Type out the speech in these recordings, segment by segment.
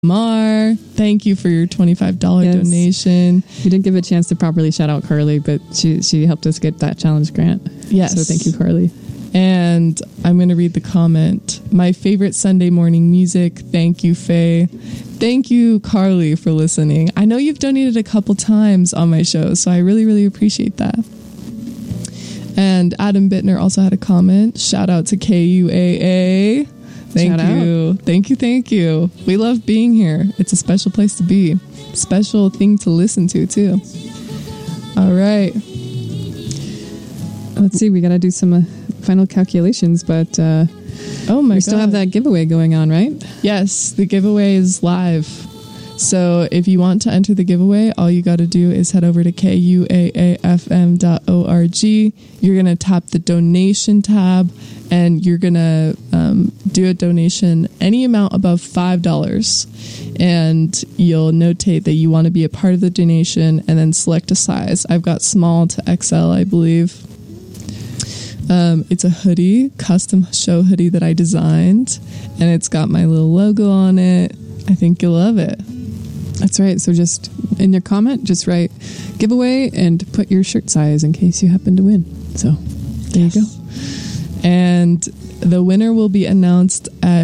Mar, thank you for your $25 donation. We didn't give a chance to properly shout out Carly, but she helped us get that challenge grant. Yes. So thank you, Carly. And I'm going to read the comment. My favorite Sunday morning music. Thank you, Faye. Thank you, Carly, for listening. I know you've donated a couple times on my show, so I really, really appreciate that. And Adam Bittner also had a comment. Shout out to KUAA. Thank you. We love being here. It's a special place to be. Special thing to listen to, too. All right. Let's see. We got to do some final calculations, but we still have that giveaway going on, right? Yes, the giveaway is live. So if you want to enter the giveaway, all you got to do is head over to kuaafm.org. You're going to tap the donation tab, and you're going to do a donation any amount above $5. And you'll notate that you want to be a part of the donation and then select a size. I've got small to XL, I believe. It's a hoodie, custom show hoodie that I designed, and it's got my little logo on it. I think you'll love it. That's right. So just in your comment, just write giveaway and put your shirt size in case you happen to win. So there you go. And the winner will be announced at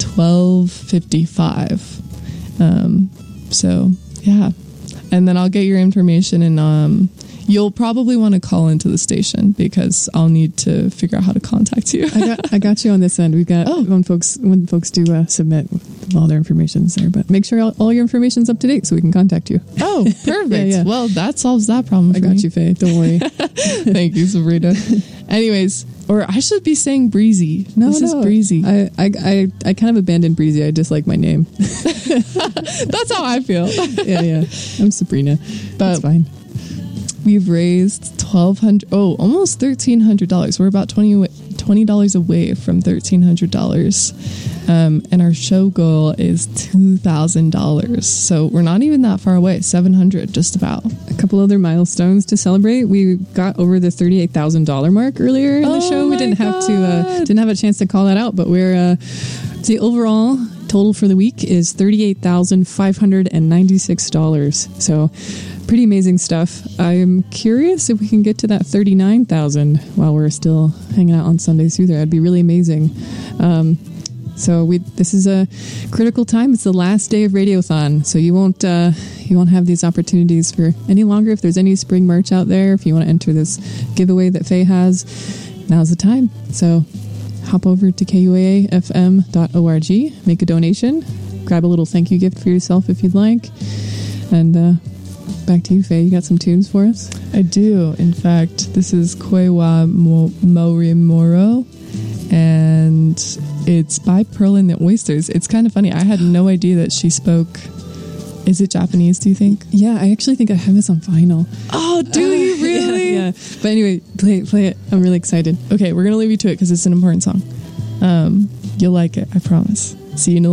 12:55. So yeah. And then I'll get your information, and you'll probably want to call into the station because I'll need to figure out how to contact you. I got you on this end. We've got when folks do submit, all their information's there, but make sure all your information's up to date so we can contact you. Oh, perfect. Yeah. Well, that solves that problem. I got you, Faye. Don't worry. Thank you, Sabrina. Anyways, or I should be saying Breezy. This is Breezy. I kind of abandoned Breezy. I dislike my name. That's how I feel. Yeah. I'm Sabrina. That's fine. We've raised almost $1,300. We're about $20 away from $1,300. And our show goal is $2,000. So we're not even that far away. $700, just about. A couple other milestones to celebrate. We got over the $38,000 mark earlier in the show. We didn't have a chance to call that out, but we're the overall total for the week is $38,596. So pretty amazing stuff. I'm curious if we can get to that 39,000 while we're still hanging out on Sundays through there. That'd be really amazing. This is a critical time. It's the last day of Radiothon, so you won't have these opportunities for any longer. If there's any spring merch out there, if you want to enter this giveaway that Faye has, now's the time. So hop over to kuaafm.org, make a donation, grab a little thank you gift for yourself if you'd like, and back to you, Faye. You got some tunes for us? I do. In fact, this is Koiwa Morimoro, and it's by Pearl and the Oysters. It's kind of funny. I had no idea that she spoke. Is it Japanese, do you think? Yeah, I actually think I have this on vinyl. Oh, do you really? Yeah. But anyway, play it. I'm really excited. Okay, we're going to leave you to it because it's an important song. You'll like it, I promise. See you in a